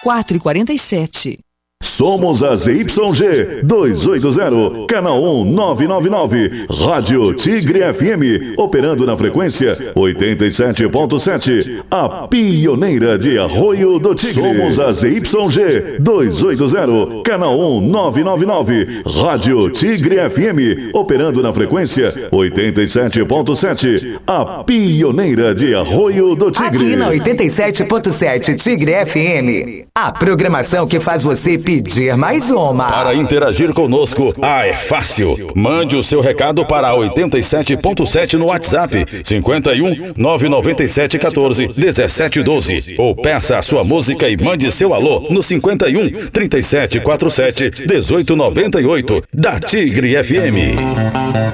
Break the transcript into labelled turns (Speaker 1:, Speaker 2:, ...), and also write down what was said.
Speaker 1: 4h47.
Speaker 2: Somos a ZYG 280, canal 1999, Rádio Tigre FM, operando na frequência 87.7, a pioneira de Arroio do Tigre. Somos a ZYG 280, canal 1999, Rádio Tigre FM, operando na frequência 87.7, a pioneira de Arroio do Tigre.
Speaker 3: Aqui na 87.7 Tigre FM, a programação que faz você pedir mais uma.
Speaker 4: Para interagir conosco, é fácil. Mande o seu recado para 87.7 no WhatsApp 51 997 14 17 12 ou peça a sua música e mande seu alô no 51 37 47 18 98 da Tigre FM.